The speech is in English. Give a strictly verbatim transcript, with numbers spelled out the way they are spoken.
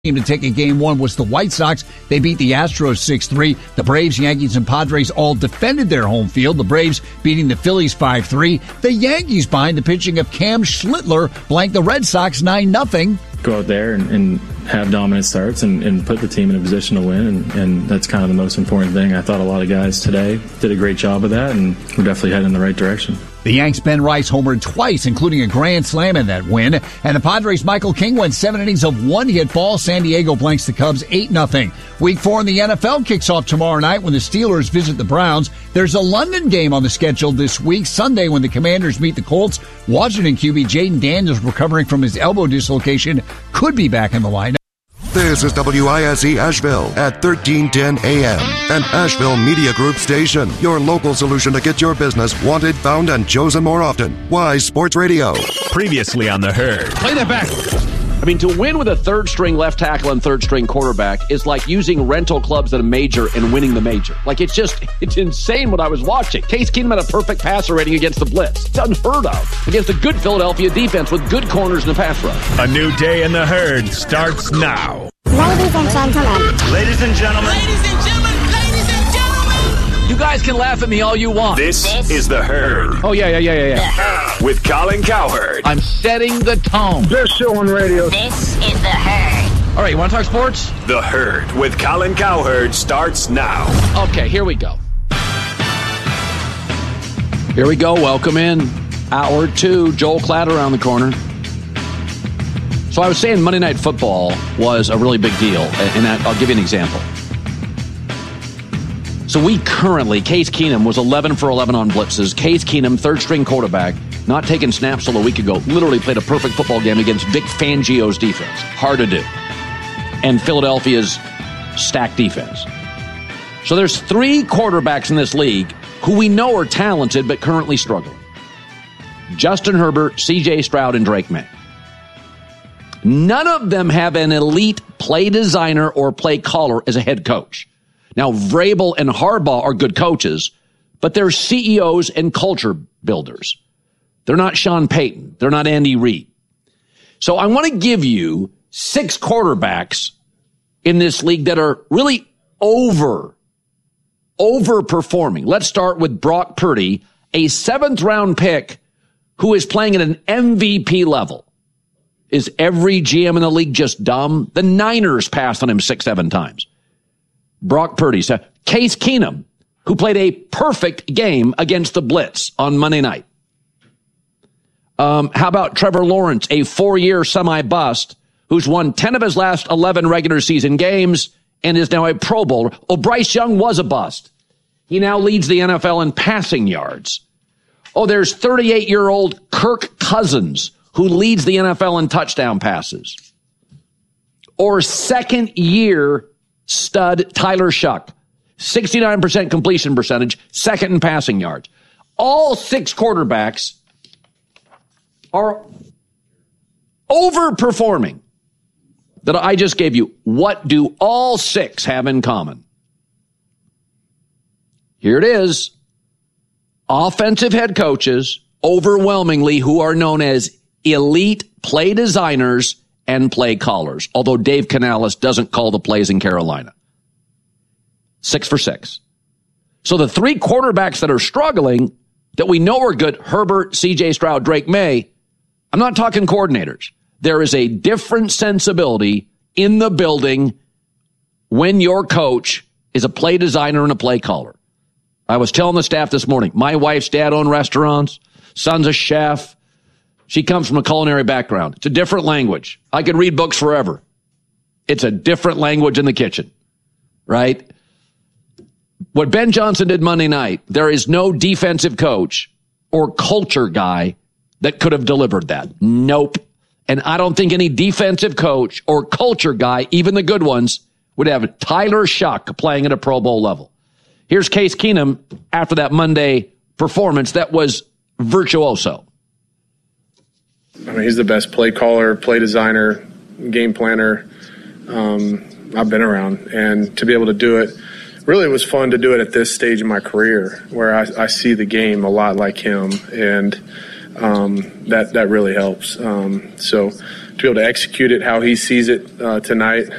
team to take a game one was the White Sox. They beat the Astros six three. The Braves, Yankees, and Padres all defended their home field. The Braves beating the Phillies five three. The Yankees, behind the pitching of Cam Schlittler, blanked the Red Sox nine nothing. Go out there and, and have dominant starts and, and put the team in a position to win, and, and that's kind of the most important thing. I thought a lot of guys today did a great job of that, and we're definitely heading in the right direction. The Yanks' Ben Rice homered twice, including a grand slam in that win. And the Padres' Michael King went seven innings of one-hit ball. San Diego blanks the Cubs eight nothing. Week four in the N F L kicks off tomorrow night when the Steelers visit the Browns. There's a London game on the schedule this week, Sunday, when the Commanders meet the Colts. Washington Q B Jaden Daniels, recovering from his elbow dislocation, could be back in the lineup. This is W I S E Asheville at thirteen ten A M, an Asheville Media Group station. Your local solution to get your business wanted, found, and chosen more often. Wise Sports Radio. Previously on The Herd. Play that back. I mean, to win with a third-string left tackle and third-string quarterback is like using rental clubs at a major and winning the major. Like, it's just, it's insane what I was watching. Case Keenum had a perfect passer rating against the blitz. It's unheard of. Against a good Philadelphia defense with good corners and a pass rush. A new day in The Herd starts now. Ladies and gentlemen. Ladies and gentlemen. Ladies and gentlemen. Ladies and gentlemen. You guys can laugh at me all you want. This, this is The Herd. Oh, yeah, yeah, yeah, yeah, yeah. With Colin Cowherd. I'm setting the tone. Best show on radio. This is The Herd. All right, you want to talk sports? The Herd with Colin Cowherd starts now. Okay, here we go. Here we go. Welcome in. Hour two. Joel Klatt around the corner. So I was saying Monday Night Football was a really big deal, and I'll give you an example. So we currently, Case Keenum was eleven for eleven on blitzes. Case Keenum, third-string quarterback, not taking snaps till a week ago, literally played a perfect football game against Vic Fangio's defense. Hard to do. And Philadelphia's stacked defense. So there's three quarterbacks in this league who we know are talented but currently struggling. Justin Herbert, C J Stroud, and Drake May. None of them have an elite play designer or play caller as a head coach. Now, Vrabel and Harbaugh are good coaches, but they're C E Os and culture builders. They're not Sean Payton. They're not Andy Reid. So I want to give you six quarterbacks in this league that are really over, overperforming. Let's start with Brock Purdy, a seventh round pick who is playing at an M V P level. Is every G M in the league just dumb? The Niners passed on him six, seven times. Brock Purdy. So Case Keenum, who played a perfect game against the Blitz on Monday night. Um, how about Trevor Lawrence, a four-year semi-bust, who's won ten of his last eleven regular season games and is now a Pro Bowler. Oh, Bryce Young was a bust. He now leads the N F L in passing yards. Oh, there's thirty-eight-year-old Kirk Cousins, who leads the N F L in touchdown passes. Or second-year stud Tyler Shuck, sixty-nine percent completion percentage, second in passing yards. All six quarterbacks are overperforming that I just gave you. What do all six have in common? Here it is. Offensive head coaches, overwhelmingly, who are known as elite play designers and play callers, although Dave Canales doesn't call the plays in Carolina. Six for six. So the three quarterbacks that are struggling, that we know are good, Herbert, C J Stroud, Drake May, I'm not talking coordinators. There is a different sensibility in the building when your coach is a play designer and a play caller. I was telling the staff this morning, my wife's dad owned restaurants, son's a chef. She comes from a culinary background. It's a different language. I could read books forever. It's a different language in the kitchen, right? What Ben Johnson did Monday night, there is no defensive coach or culture guy that could have delivered that. Nope. And I don't think any defensive coach or culture guy, even the good ones, would have Tyler Shuck playing at a Pro Bowl level. Here's Case Keenum after that Monday performance that was virtuoso. I mean, he's the best play caller, play designer, game planner um, I've been around. And to be able to do it, really it was fun to do it at this stage in my career where I, I see the game a lot like him. And um, that, that really helps. Um, so to be able to execute it how he sees it uh, tonight,